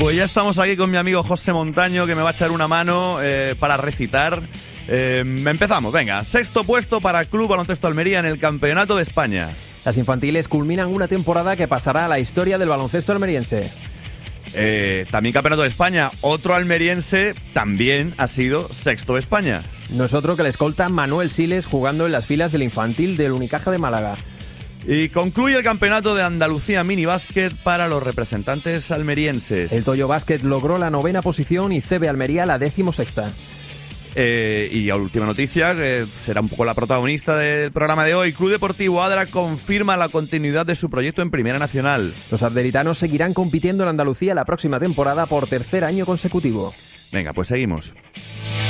Pues ya estamos aquí con mi amigo José Montaño, que me va a echar una mano para recitar. Empezamos, venga. 6º puesto para Club Baloncesto Almería en el Campeonato de España. Las infantiles culminan una temporada que pasará a la historia del baloncesto almeriense. También Campeonato de España. Otro almeriense también ha sido 6º de España. Nosotros que le escolta Manuel Siles jugando en las filas del infantil del Unicaja de Málaga. Y concluye el Campeonato de Andalucía Minibásquet para los representantes almerienses. El Toyo Basket logró la 9ª posición y CB Almería la 16ª. Y a última noticia, que será un poco la protagonista del programa de hoy, Club Deportivo Adra confirma la continuidad de su proyecto en Primera Nacional. Los adleritanos seguirán compitiendo en Andalucía la próxima temporada por 3er año consecutivo. Venga, pues seguimos.